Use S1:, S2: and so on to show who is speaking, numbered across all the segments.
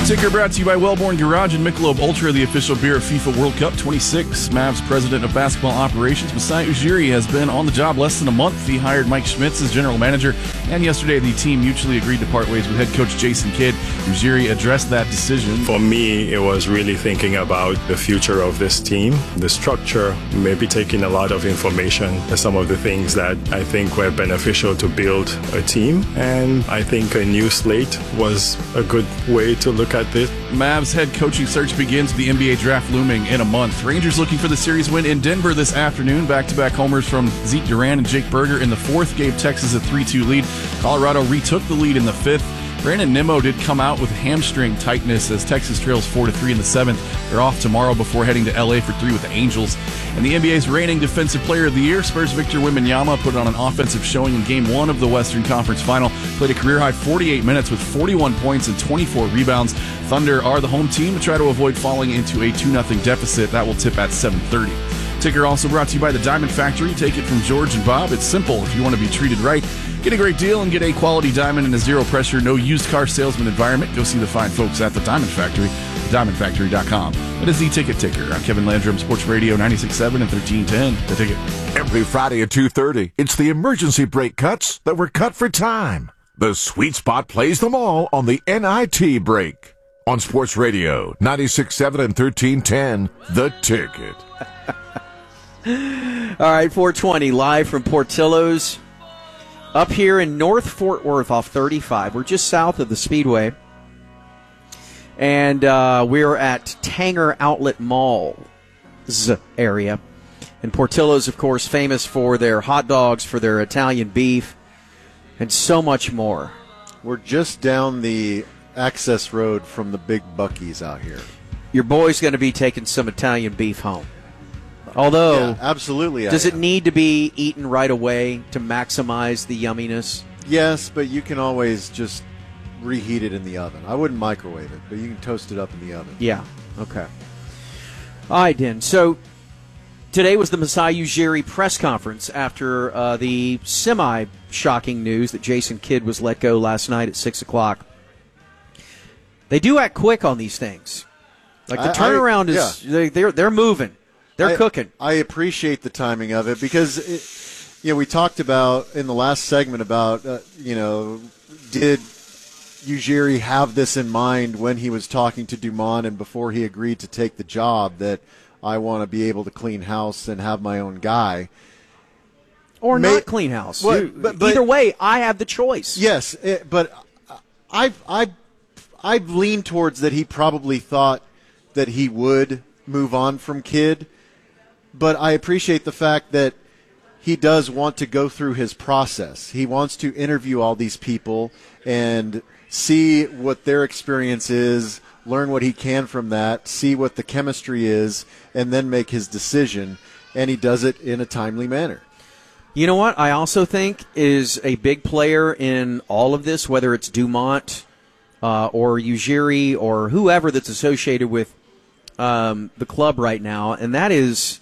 S1: Ticker brought to you by Wellborn Garage and Michelob Ultra, the official beer of FIFA World Cup 26. Mavs president of basketball operations, Masai Ujiri, has been on the job less than a month. He hired Mike Schmitz as general manager, and yesterday the team mutually agreed to part ways with head coach Jason Kidd. Ujiri addressed that decision.
S2: For me, it was really thinking about the future of this team, the structure, maybe taking a lot of information, some of the things that I think were beneficial to build a team, and I think a new slate was a good way to look at this.
S1: Mavs head coaching search begins with the NBA draft looming in a month. Rangers looking for the series win in Denver this afternoon. Back-to-back homers from Zeke Duran and Jake Berger in the fourth gave Texas a 3-2 lead. Colorado retook the lead in the fifth. Brandon Nimmo did come out with hamstring tightness as Texas trails 4-3 in the seventh. They're off tomorrow before heading to LA for 3 with the Angels. And the NBA's reigning Defensive Player of the Year, Spurs Victor Wembanyama, put on an offensive showing in Game 1 of the Western Conference Final. Played a career-high 48 minutes with 41 points and 24 rebounds. Thunder are the home team to try to avoid falling into a 2-0 deficit. That will tip at 7:30. Ticker also brought to you by the Diamond Factory. Take it from George and Bob. It's simple. If you want to be treated right, get a great deal and get a quality diamond in a zero-pressure, no used car salesman environment. Go see the fine folks at the Diamond Factory, diamondfactory.com. That is the Ticker. I'm Kevin Landrum, Sports Radio 96.7 and 1310. The Ticket.
S3: Every Friday at 2:30, it's the emergency break cuts that were cut for time. The Sweet Spot plays them all on the NIT break. On Sports Radio 96.7 and 1310, The Ticket.
S4: All right, 420, live from Portillo's. Up here in North Fort Worth off 35. We're just south of the Speedway. And we're at Tanger Outlet Mall's area. And Portillo's, of course, famous for their hot dogs, for their Italian beef, and so much more.
S5: We're just down the access road from the big Buc-ee's out here.
S4: Your boy's going to be taking some Italian beef home. Although,
S5: yeah, absolutely,
S4: does it need to be eaten right away to maximize the yumminess?
S5: Yes, but you can always just reheat it in the oven. I wouldn't microwave it, but you can toast it up in the oven.
S4: Yeah, okay. All right, then. So today was the Masai Ujiri press conference after the semi-shocking news that Jason Kidd was let go last night at 6 o'clock. They do act quick on these things. Like the turnaround is, they're moving. They're cooking. I
S5: appreciate the timing of it because, we talked about in the last segment about, did Ujiri have this in mind when he was talking to Dumont and before he agreed to take the job, that I want to be able to clean house and have my own guy?
S4: Or not clean house. Well, but either way, I have the choice.
S5: Yes, but I've leaned towards that he probably thought that he would move on from Kidd. But I appreciate the fact that he does want to go through his process. He wants to interview all these people and see what their experience is, learn what he can from that, see what the chemistry is, and then make his decision. And he does it in a timely manner.
S4: You know what I also think is a big player in all of this, whether it's Dumont or Ujiri or whoever that's associated with the club right now, and that is,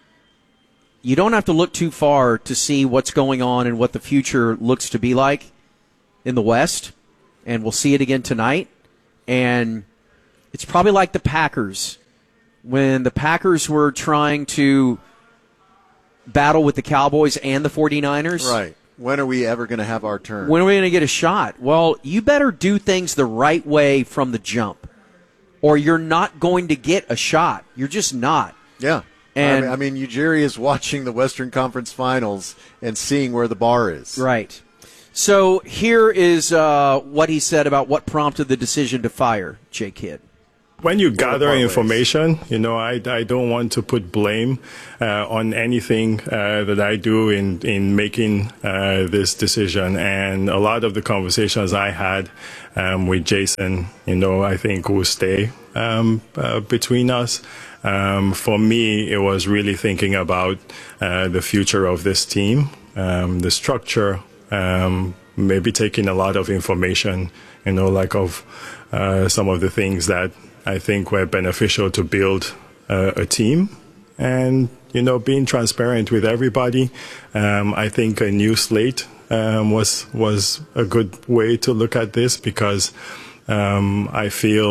S4: you don't have to look too far to see what's going on and what the future looks to be like in the West, and we'll see it again tonight. And it's probably like the Packers. When the Packers were trying to battle with the Cowboys and the 49ers.
S5: Right. When are we ever going to have our turn?
S4: When are we going to get a shot? Well, you better do things the right way from the jump, or you're not going to get a shot. You're just not.
S5: Yeah. And I mean, Ujiri is watching the Western Conference Finals and seeing where the bar is.
S4: Right. So here is what he said about what prompted the decision to fire Jay Kidd.
S2: When you gather information, I don't want to put blame on anything that I do in making this decision. And a lot of the conversations I had with Jason, I think will stay between us. For me, it was really thinking about the future of this team, the structure, maybe taking a lot of information, of some of the things that I think were beneficial to build a team, and being transparent with everybody. I think a new slate was a good way to look at this because I feel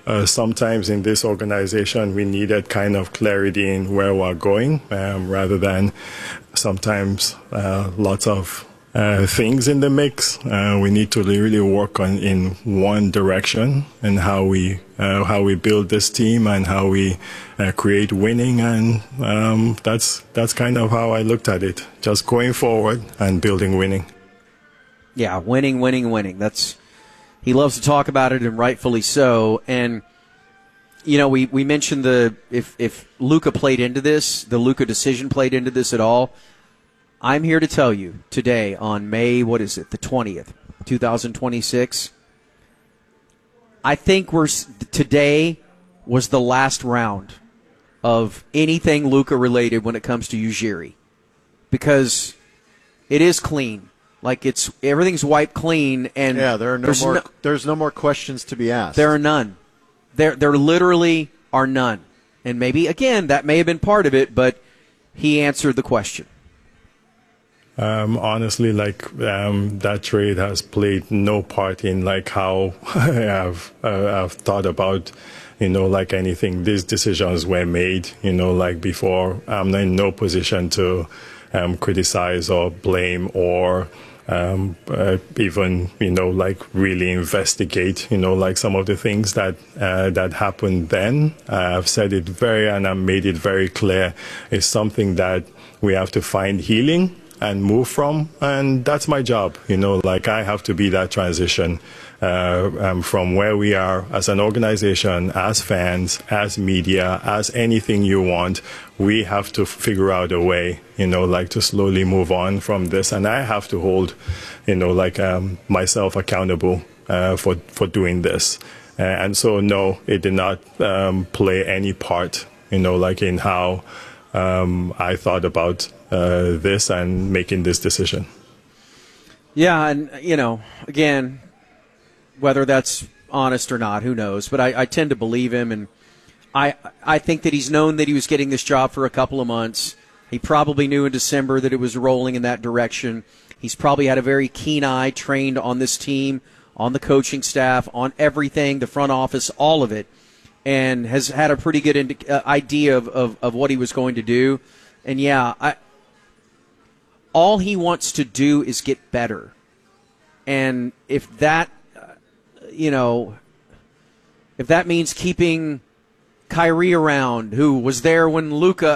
S2: sometimes in this organization we needed kind of clarity in where we're going, rather than sometimes lots of things in the mix. We need to really work on in one direction and how we build this team and how we create winning, and that's kind of how I looked at it. Just going forward and building winning.
S4: Yeah, winning. He loves to talk about it, and rightfully so. And you know, we mentioned if Luka played into this, the Luka decision played into this at all. I'm here to tell you today on May, the 20th, 2026, I think today was the last round of anything Luka related when it comes to Ujiri, because it is clean. Like everything's wiped clean, and
S5: yeah, there's no more questions to be asked.
S4: There are none. There literally are none. And maybe again that may have been part of it, but he answered the question.
S2: Honestly, that trade has played no part in how I've thought about, anything. These decisions were made, before. I'm not in no position to criticize or blame or even, really investigate, some of the things that happened then. I've said it and I made it very clear. It's something that we have to find healing and move from, and that's my job. I have to be that transition from where we are as an organization, as fans, as media, as anything you want. We have to figure out a way, to slowly move on from this, and I have to hold, myself accountable for doing this. And so, no, it did not play any part, in how I thought about this and making this decision.
S4: Yeah, and, again, whether that's honest or not, who knows? But I tend to believe him, and I think that he's known that he was getting this job for a couple of months. He probably knew in December that it was rolling in that direction. He's probably had a very keen eye, trained on this team, on the coaching staff, on everything, the front office, all of it, and has had a pretty good idea of what he was going to do. And, yeah, all he wants to do is get better. And if that, if that means keeping Kyrie around, who was there when Luka,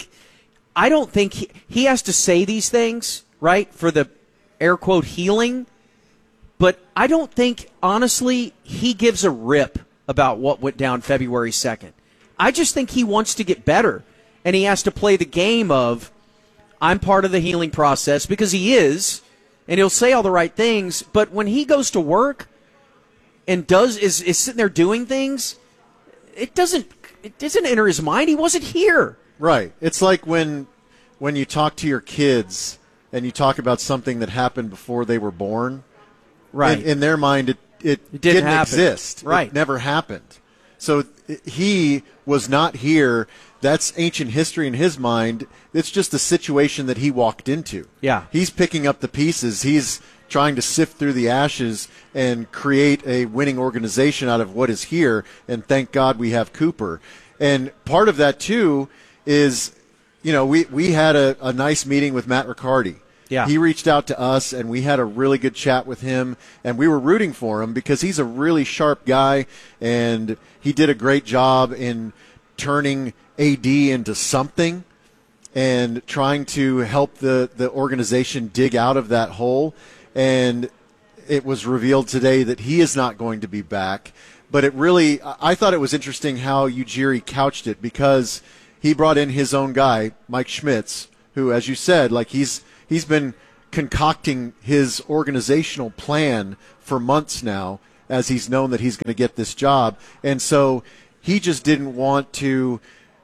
S4: I don't think he has to say these things, right, for the air quote healing. But I don't think, honestly, he gives a rip about what went down February 2nd. I just think he wants to get better. And he has to play the game of, I'm part of the healing process, because he is, and he'll say all the right things, but when he goes to work and is sitting there doing things, it doesn't enter his mind. He wasn't here.
S5: Right. It's like when you talk to your kids and you talk about something that happened before they were born. Right. In their mind, it didn't exist.
S4: Right.
S5: It never happened. So he was not here. That's ancient history in his mind. It's just a situation that he walked into.
S4: Yeah.
S5: He's picking up the pieces. He's trying to sift through the ashes and create a winning organization out of what is here. And thank God we have Cooper. And part of that, too, is, we had a nice meeting with Matt Riccardi.
S4: Yeah.
S5: He reached out to us, and we had a really good chat with him, and we were rooting for him because he's a really sharp guy, and he did a great job in turning AD into something and trying to help the organization dig out of that hole. And it was revealed today that he is not going to be back. But I thought it was interesting how Ujiri couched it, because he brought in his own guy, Mike Schmitz, who, as you said, he's been concocting his organizational plan for months now, as he's known that he's going to get this job. And so he just didn't want to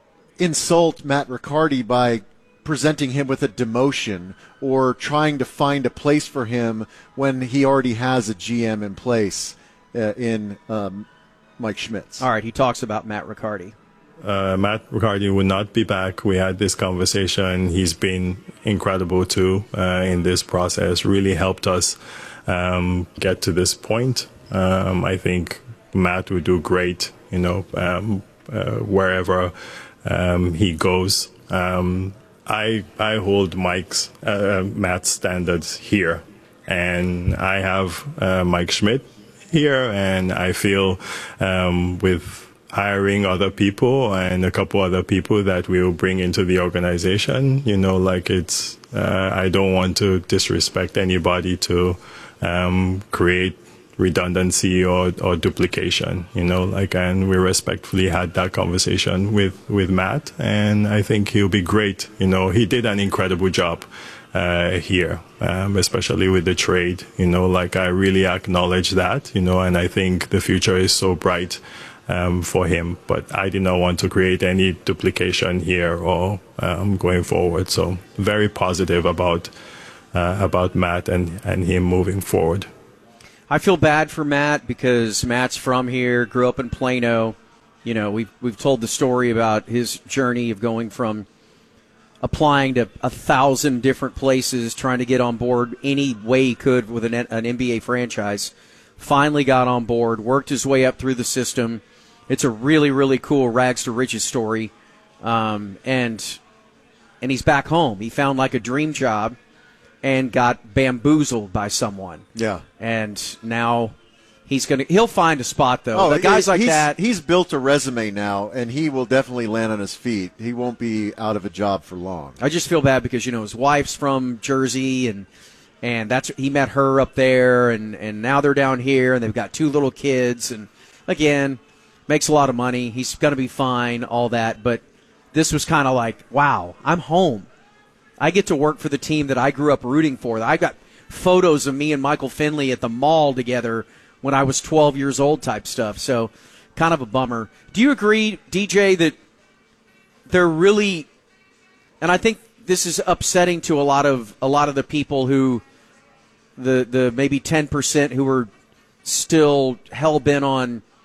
S5: insult Matt Riccardi by presenting him with a demotion or trying to find a place for him when he already has a GM in place in Mike Schmitz.
S4: All right, he talks about Matt Riccardi.
S2: Matt Riccardi will not be back. We had this conversation. He's been incredible, too, in this process. Really helped us get to this point. I think Matt will do great, wherever he goes. I hold Matt's standards here, and I have Mike Schmidt here, and I feel with hiring other people and a couple other people that we'll bring into the organization, I don't want to disrespect anybody to create redundancy or duplication, and we respectfully had that conversation with Matt, and I think he'll be great. He did an incredible job here, especially with the trade, I really acknowledge that, and I think the future is so bright for him, but I did not want to create any duplication here or going forward. So very positive about Matt and him moving forward.
S4: I feel bad for Matt because Matt's from here, grew up in Plano. We've told the story about his journey of going from applying to 1,000 different places, trying to get on board any way he could with an NBA franchise. Finally got on board, worked his way up through the system. It's a really, really cool rags to riches story, and he's back home. He found like a dream job and got bamboozled by someone.
S5: Yeah,
S4: and now he'll find a spot though. Guys like that,
S5: he's built a resume now, and he will definitely land on his feet. He won't be out of a job for long.
S4: I just feel bad because his wife's from Jersey, and he met her up there, and now they're down here, and they've got 2 little kids, and again. Makes a lot of money. He's going to be fine, all that. But this was kind of like, wow, I'm home. I get to work for the team that I grew up rooting for. I got photos of me and Michael Finley at the mall together when I was 12 years old type stuff. So kind of a bummer. Do you agree, DJ, that they're really – and I think this is upsetting to a lot of the people who the maybe 10% who are still hell-bent on –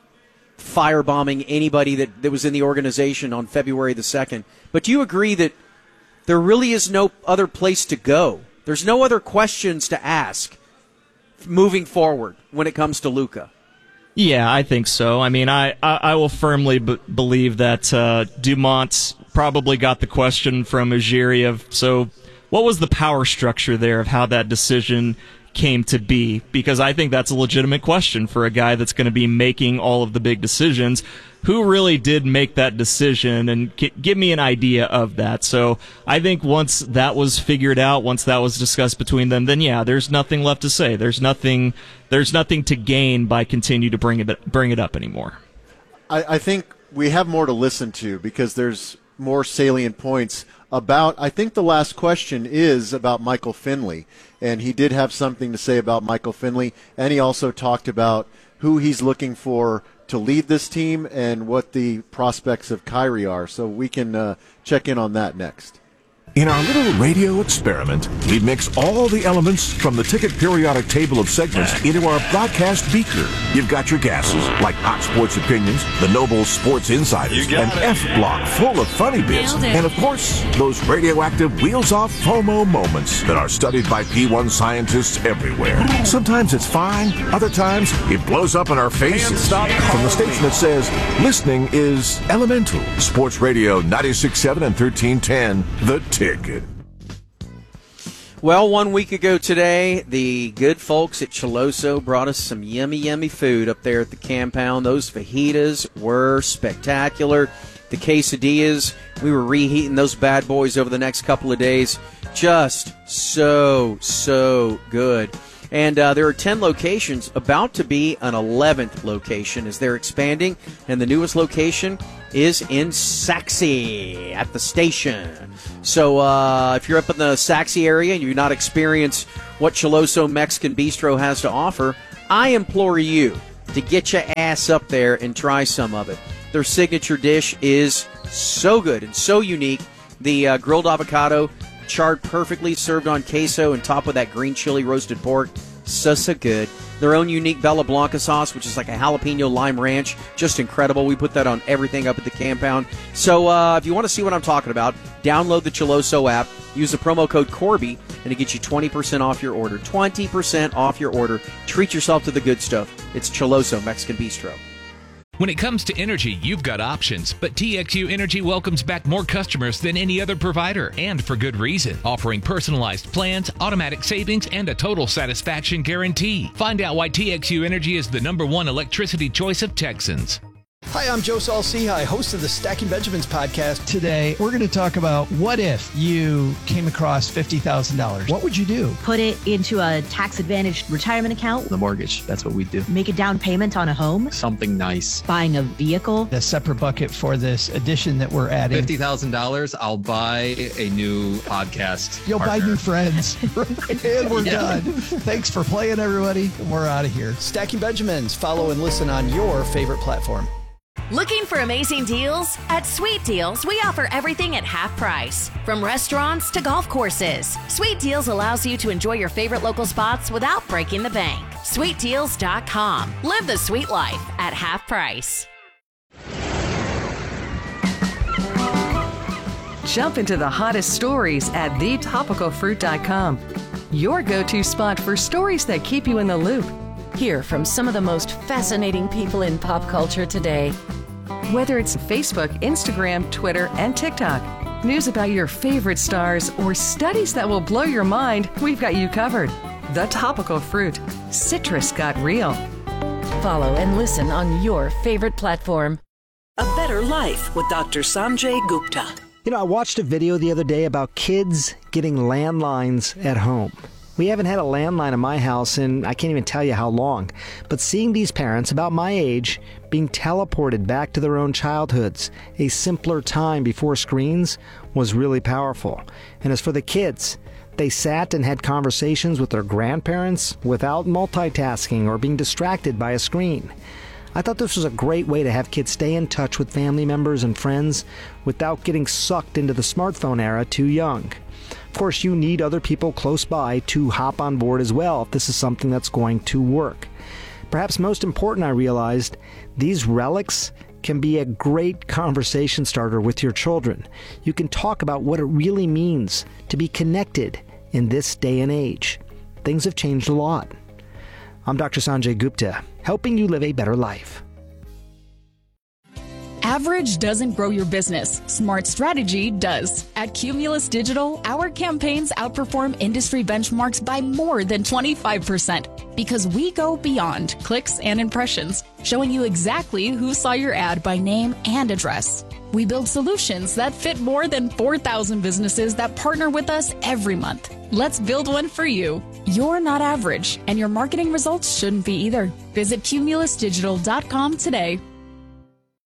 S4: firebombing anybody that was in the organization on February the 2nd. But do you agree that there really is no other place to go? There's no other questions to ask moving forward when it comes to Luka?
S6: Yeah, I think so. I mean, I will firmly believe that Dumont probably got the question from Ujiri of, so what was the power structure there of how that decision came to be, because I think that's a legitimate question for a guy that's going to be making all of the big decisions. Who really did make that decision, and give me an idea of that. So I think once that was figured out, once that was discussed between them, then yeah, there's nothing left to say. There's nothing to gain by continue to bring it up anymore.
S5: I think we have more to listen to because there's more salient points about, I think the last question is about Michael Finley, and he did have something to say about Michael Finley, and he also talked about who he's looking for to lead this team and what the prospects of Kyrie are. So we can check in on that next.
S3: In our little radio experiment, we mix all the elements from the ticket periodic table of segments into our broadcast beaker. You've got your gases, like hot sports opinions, the noble sports insiders, an F-block full of funny bits, and of course, those radioactive wheels-off FOMO moments that are studied by P1 scientists everywhere. Sometimes it's fine, other times it blows up in our faces. From the station that says, listening is elemental. Sports Radio 96.7 and 1310, The Ticket.
S4: Well, 1 week ago today, the good folks at Choloso brought us some yummy, yummy food up there at the compound. Those fajitas were spectacular. The quesadillas, we were reheating those bad boys over the next couple of days. Just so good. And there are 10 locations, about to be an 11th location as they're expanding. And the newest location is in Saxe at the station. So if you're up in the Saxe area and you've not experienced what Choloso Mexican Bistro has to offer, I implore you to get your ass up there and try some of it. Their signature dish is so good and so unique. The grilled avocado, charred perfectly, served on queso and topped with that green chili roasted pork. So good. Their own unique Bella Blanca sauce, which is like a jalapeno lime ranch. Just incredible. We put that on everything up at the compound. So if you want to see what I'm talking about, download the Choloso app. Use the promo code Corby, and it gets you 20% off your order. 20% off your order. Treat yourself to the good stuff. It's Choloso Mexican Bistro.
S7: When it comes to energy, you've got options, but TXU Energy welcomes back more customers than any other provider, and for good reason, offering personalized plans, automatic savings, and a total satisfaction guarantee. Find out why TXU Energy is the #1 electricity choice of Texans.
S8: Hi, I'm Joe Saul-Sehy, host of the Stacking Benjamins podcast.
S9: Today, we're going to talk about what if you came across $50,000. What would you do?
S10: Put it into a tax-advantaged retirement account.
S11: The mortgage, that's what we do.
S10: Make a down payment on a home.
S11: Something nice.
S10: Buying a vehicle.
S9: A separate bucket for this addition that we're adding.
S11: $50,000, I'll buy a new podcast.
S9: You'll
S11: partner.
S9: buy new friends. And we're done. Thanks for playing, everybody. We're out of here.
S8: Stacking Benjamins. Follow and listen on your favorite platform.
S12: Looking for amazing deals? At Sweet Deals, we offer everything at half price. From restaurants to golf courses, Sweet Deals allows you to enjoy your favorite local spots without breaking the bank. SweetDeals.com. Live the sweet life at half price.
S13: Jump into the hottest stories at thetopicalfruit.com. Your go-to spot for stories that keep you in the loop.
S14: Hear from some of the most fascinating people in pop culture today.
S13: Whether it's Facebook, Instagram, Twitter, and TikTok, news about your favorite stars, or studies that will blow your mind, we've got you covered. The Topical Fruit. Citrus got real.
S14: Follow and listen on your favorite platform.
S15: A Better Life with Dr. Sanjay Gupta.
S16: You know, I watched a video the other day about kids getting landlines at home. We haven't had a landline in my house in I can't even tell you how long. But seeing these parents about my age being teleported back to their own childhoods, a simpler time before screens, was really powerful. And as for the kids, they sat and had conversations with their grandparents without multitasking or being distracted by a screen. I thought this was a great way to have kids stay in touch with family members and friends without getting sucked into the smartphone era too young. Of course, you need other people close by to hop on board as well if this is something that's going to work. Perhaps most important, I realized, these relics can be a great conversation starter with your children. You can talk about what it really means to be connected in this day and age. Things have changed a lot. I'm Dr. Sanjay Gupta, helping you live a better life.
S17: Average doesn't grow your business. Smart strategy does. At Cumulus Digital, our campaigns outperform industry benchmarks by more than 25% because we go beyond clicks and impressions, showing you exactly who saw your ad by name and address. We build solutions that fit more than 4,000 businesses that partner with us every month. Let's build one for you. You're not average, and your marketing results shouldn't be either. Visit cumulusdigital.com today.